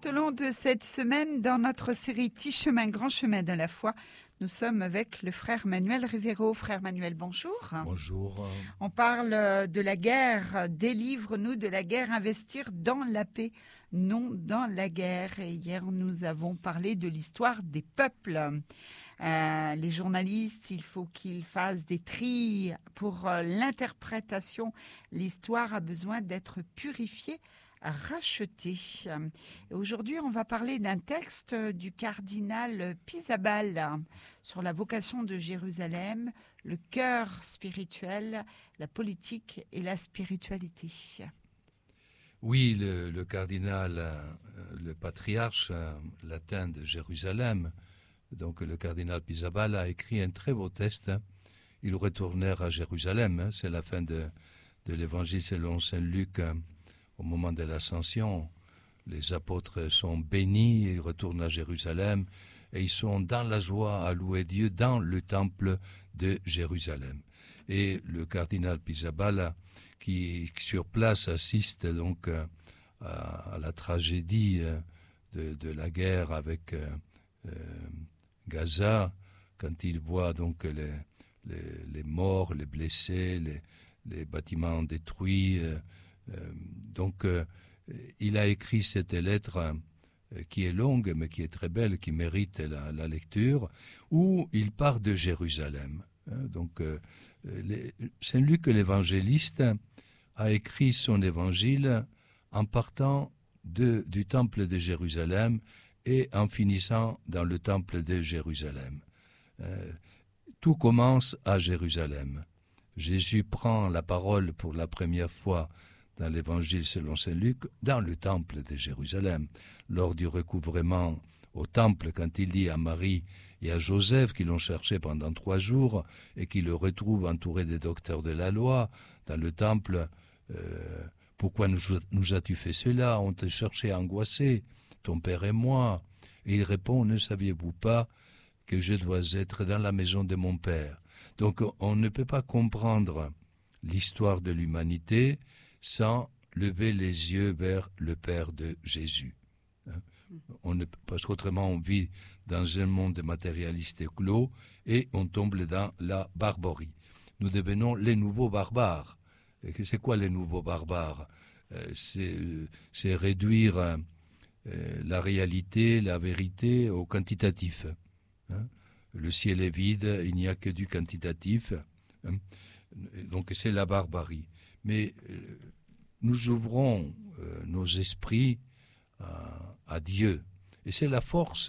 tout au long de cette semaine, dans notre série Petit chemin, grand chemin de la foi, nous sommes avec le frère Manuel Rivero. Frère Manuel, bonjour. Bonjour. On parle de la guerre. Délivre-nous de la guerre, investir dans la paix, non dans la guerre. Et hier, nous avons parlé de l'histoire des peuples. Les journalistes, il faut qu'ils fassent des tris pour l'interprétation. L'histoire a besoin d'être purifiée, rachetée. Et aujourd'hui, on va parler d'un texte du cardinal Pisabal sur la vocation de Jérusalem, le cœur spirituel, la politique et la spiritualité. Oui, le cardinal, le patriarche latin de Jérusalem, donc le cardinal Pisabal a écrit un très beau texte. Ils retournèrent à Jérusalem. C'est la fin de l'évangile selon saint Luc. Au moment de l'ascension, les apôtres sont bénis, ils retournent à Jérusalem et ils sont dans la joie à louer Dieu dans le temple de Jérusalem. Et le cardinal Pisabal, qui sur place assiste donc à la tragédie de la guerre avec Gaza, quand il voit donc les morts, les blessés, les bâtiments détruits. Donc, il a écrit cette lettre qui est longue, mais qui est très belle, qui mérite la lecture, où il part de Jérusalem. Donc, Saint Luc l'évangéliste a écrit son évangile en partant du temple de Jérusalem et en finissant dans le temple de Jérusalem. Tout commence à Jérusalem. Jésus prend la parole pour la première fois dans l'évangile selon saint Luc, dans le temple de Jérusalem, lors du recouvrement au temple, quand il dit à Marie et à Joseph qui l'ont cherché pendant 3 jours et qui le retrouvent entouré des docteurs de la loi dans le temple, pourquoi nous as-tu fait cela? On te cherchait angoissé, ton père et moi. Et il répond, ne saviez-vous pas que je dois être dans la maison de mon père? Donc on ne peut pas comprendre l'histoire de l'humanité sans lever les yeux vers le Père de Jésus. Parce qu'autrement on vit dans un monde matérialiste et clos et on tombe dans la barbarie. Nous devenons les nouveaux barbares. Et c'est quoi les nouveaux barbares? C'est réduire la réalité, la vérité au quantitatif. Le ciel est vide, il n'y a que du quantitatif. Donc c'est la barbarie. Mais nous ouvrons nos esprits à Dieu. Et c'est la force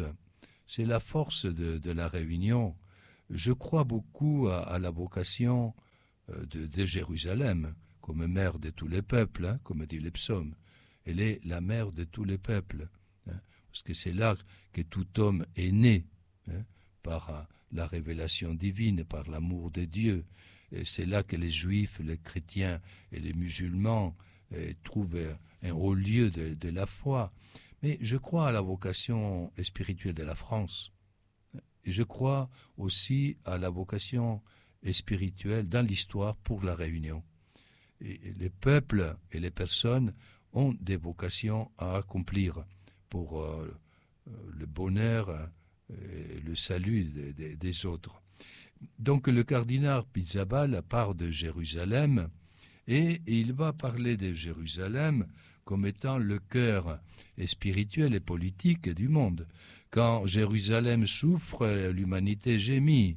de la réunion. Je crois beaucoup à la vocation de Jérusalem, comme mère de tous les peuples, comme dit le psaume. Elle est la mère de tous les peuples, parce que c'est là que tout homme est né, par la révélation divine, par l'amour de Dieu. Et c'est là que les juifs, les chrétiens et les musulmans trouvent un haut lieu de la foi. Mais je crois à la vocation spirituelle de la France. Et je crois aussi à la vocation spirituelle dans l'histoire pour la Réunion. Et les peuples et les personnes ont des vocations à accomplir pour le bonheur et le salut des autres. Donc le cardinal Pisabal part de Jérusalem et il va parler de Jérusalem comme étant le cœur spirituel et politique du monde. Quand Jérusalem souffre, l'humanité gémit.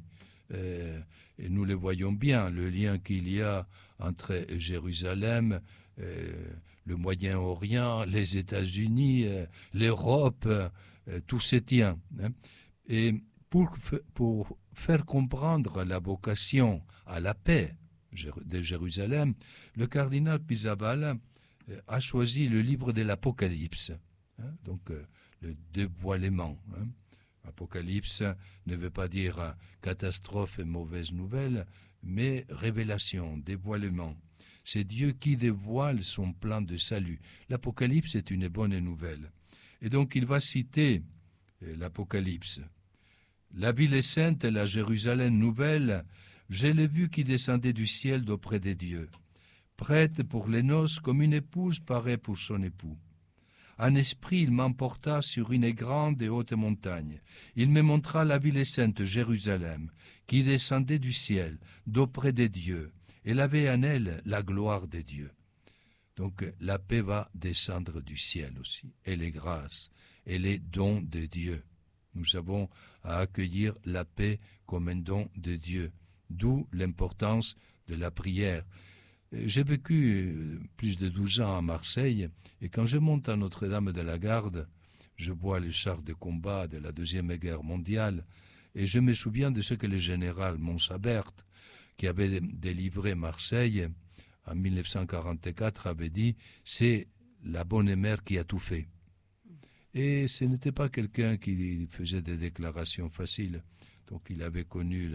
Et nous le voyons bien, le lien qu'il y a entre Jérusalem, le Moyen-Orient, les États-Unis, l'Europe, tout se tient. Et pour faire comprendre la vocation à la paix de Jérusalem, le cardinal Pisabal a choisi le livre de l'Apocalypse, donc le dévoilement. Apocalypse ne veut pas dire catastrophe et mauvaise nouvelle, mais révélation, dévoilement. C'est Dieu qui dévoile son plan de salut. L'Apocalypse est une bonne nouvelle. Et donc il va citer l'Apocalypse. La ville est sainte, la Jérusalem nouvelle, je l'ai vue qui descendait du ciel d'auprès des dieux, prête pour les noces comme une épouse paraît pour son époux. En esprit, il m'emporta sur une grande et haute montagne. Il me montra la ville sainte Jérusalem, qui descendait du ciel, d'auprès des dieux. Elle avait en elle la gloire des dieux. Donc la paix va descendre du ciel aussi, et les grâces, et les dons de Dieu. Nous avons à accueillir la paix comme un don de Dieu, d'où l'importance de la prière. J'ai vécu plus de 12 ans à Marseille, et quand je monte à Notre-Dame de la Garde, je vois les chars de combat de la Deuxième Guerre mondiale, et je me souviens de ce que le général Montsabert, qui avait délivré Marseille en 1944, avait dit « c'est la bonne mère qui a tout fait ». Et ce n'était pas quelqu'un qui faisait des déclarations faciles. Donc il avait connu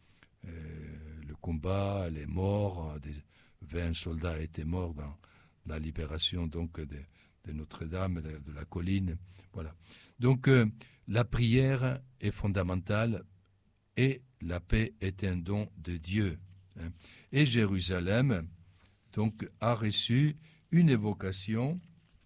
le combat, les morts, 20 soldats étaient morts dans la libération donc de Notre-Dame, de la colline. Voilà. Donc la prière est fondamentale et la paix est un don de Dieu. Et Jérusalem donc a reçu une évocation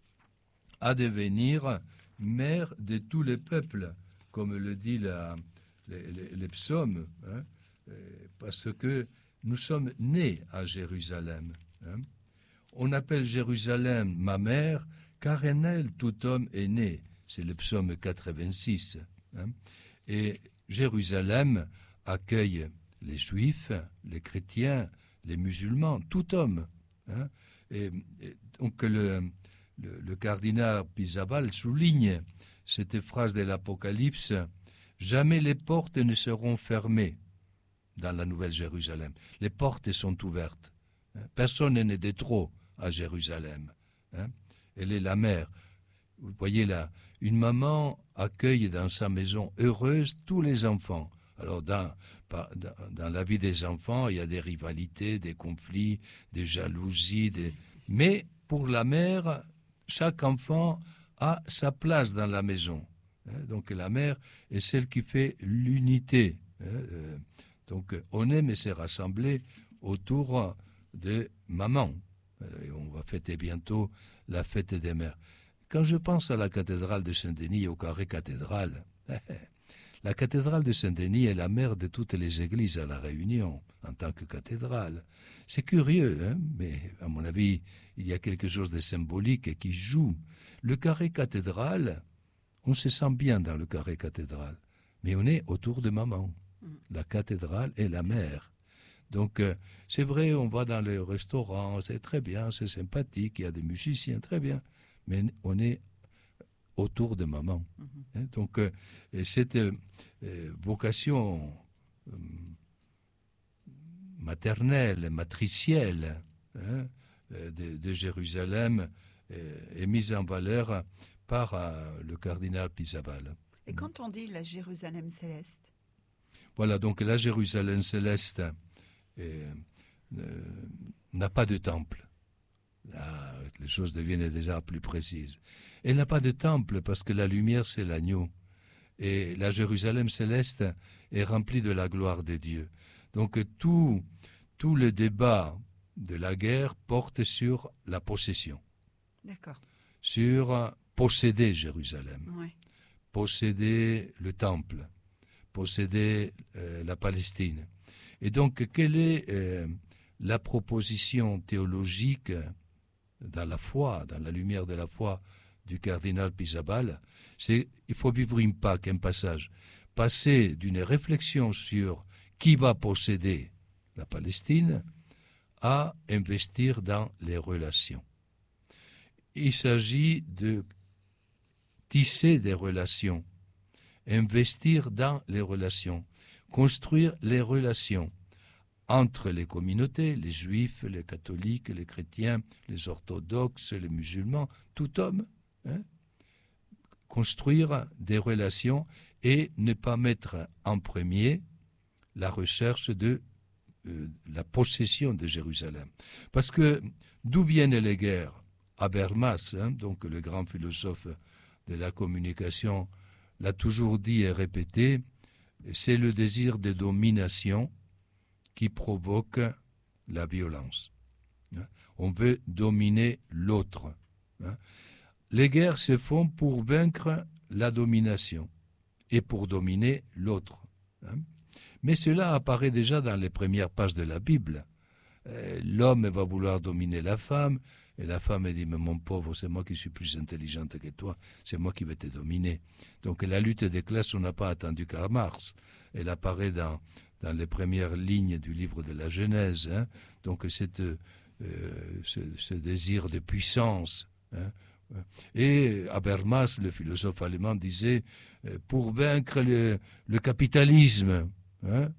à devenir mère de tous les peuples, comme le dit les psaumes, parce que nous sommes nés à Jérusalem. On appelle Jérusalem ma mère, car en elle tout homme est né. C'est le psaume 86. Et Jérusalem accueille les juifs, les chrétiens, les musulmans, tout homme. Et donc le cardinal Pisabal souligne cette phrase de l'Apocalypse: « Jamais les portes ne seront fermées dans la Nouvelle Jérusalem. Les portes sont ouvertes. Personne n'est de trop à Jérusalem. Elle est la mère. » Vous voyez là, une maman accueille dans sa maison heureuse tous les enfants. Alors dans la vie des enfants, il y a des rivalités, des conflits, des jalousies, mais pour la mère, chaque enfant a sa place dans la maison. Donc la mère est celle qui fait l'unité. Donc on aime se rassembler autour de maman. Et on va fêter bientôt la fête des mères. Quand je pense à la cathédrale de Saint-Denis et au carré cathédrale, la cathédrale de Saint-Denis est la mère de toutes les églises à La Réunion, en tant que cathédrale. C'est curieux, mais à mon avis, il y a quelque chose de symbolique qui joue. Le carré cathédrale, on se sent bien dans le carré cathédrale, mais on est autour de maman. La cathédrale est la mère. Donc, c'est vrai, on va dans les restaurants, c'est très bien, c'est sympathique, il y a des musiciens, très bien, mais on est autour de maman. Donc, cette vocation maternelle, matricielle de Jérusalem est mise en valeur par le cardinal Pisabal. Et quand on dit la Jérusalem céleste? Voilà, donc la Jérusalem céleste n'a pas de temple. Là, les choses deviennent déjà plus précises. Elle n'a pas de temple parce que la lumière, c'est l'agneau. Et la Jérusalem céleste est remplie de la gloire de Dieu. Donc tout le débat de la guerre porte sur la possession. D'accord. Sur posséder Jérusalem. Ouais. Posséder le temple. Posséder la Palestine. Et donc, quelle est la proposition théologique dans la foi, dans la lumière de la foi du cardinal Pisabal? C'est il faut vivre un passage, passer d'une réflexion sur qui va posséder la Palestine à investir dans les relations. Il s'agit de tisser des relations, investir dans les relations, construire les relations entre les communautés, les juifs, les catholiques, les chrétiens, les orthodoxes, les musulmans, tout homme. Construire des relations et ne pas mettre en premier la recherche de la possession de Jérusalem. Parce que d'où viennent les guerres? Habermas, donc le grand philosophe de la communication, l'a toujours dit et répété, c'est le désir de domination qui provoque la violence. On veut dominer l'autre. les guerres se font pour vaincre la domination et pour dominer l'autre. Hein. Mais cela apparaît déjà dans les premières pages de la Bible. L'homme va vouloir dominer la femme, et la femme dit, mais mon pauvre, c'est moi qui suis plus intelligente que toi, c'est moi qui vais te dominer. Donc la lutte des classes, on n'a pas attendu Karl Marx. Elle apparaît dans les premières lignes du livre de la Genèse. Hein. Donc ce désir de puissance. Hein. Et Habermas, le philosophe allemand, disait, pour vaincre le capitalisme, hein,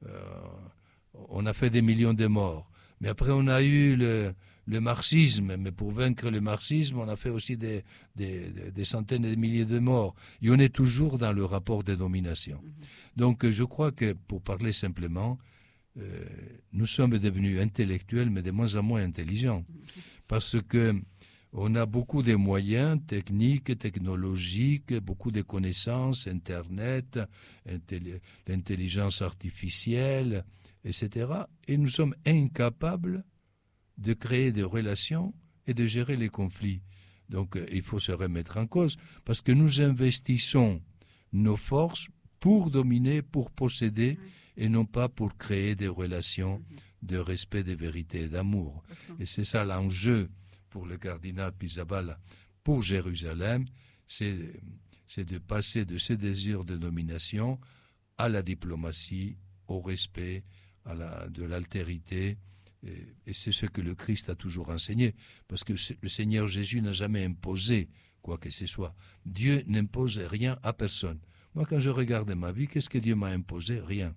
on a fait des millions de morts. Mais après, on a eu le marxisme. Mais pour vaincre le marxisme, on a fait aussi des centaines de milliers de morts. Et on est toujours dans le rapport de domination. Donc, je crois que, pour parler simplement, nous sommes devenus intellectuels, mais de moins en moins intelligents. Parce que on a beaucoup de moyens techniques, technologiques, beaucoup de connaissances, Internet, l'intelligence artificielle, etc. Et nous sommes incapables de créer des relations et de gérer les conflits. Donc il faut se remettre en cause parce que nous investissons nos forces pour dominer, pour posséder et non pas pour créer des relations de respect, de vérité et d'amour. Et c'est ça l'enjeu pour le cardinal Pizzaballa, pour Jérusalem, c'est de passer de ce désir de domination à la diplomatie, au respect, de l'altérité. Et c'est ce que le Christ a toujours enseigné, parce que le Seigneur Jésus n'a jamais imposé quoi que ce soit. Dieu n'impose rien à personne. Moi, quand je regarde ma vie, qu'est-ce que Dieu m'a imposé? Rien.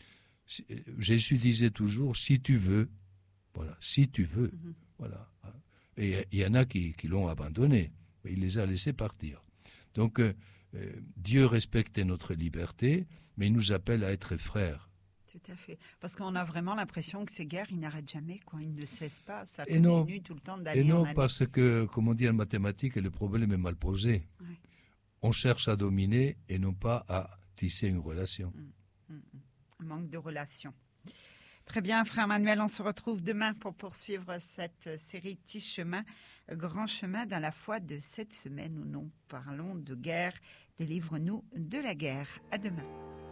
Jésus disait toujours, si tu veux, voilà, si tu veux, voilà. Et il y en a qui l'ont abandonné, mais il les a laissés partir. Donc, Dieu respecte notre liberté, mais il nous appelle à être frères. Tout à fait. Parce qu'on a vraiment l'impression que ces guerres, ils n'arrêtent jamais, quoi. Ils ne cessent pas, ça continue tout le temps d'année en année. Et non, parce que, comme on dit en mathématiques, le problème est mal posé. Ouais. On cherche à dominer et non pas à tisser une relation. Un manque de relation. Très bien, frère Manuel, on se retrouve demain pour poursuivre cette série Petit chemin, grand chemin dans la foi de cette semaine où nous parlons de guerre. Délivre-nous de la guerre. À demain.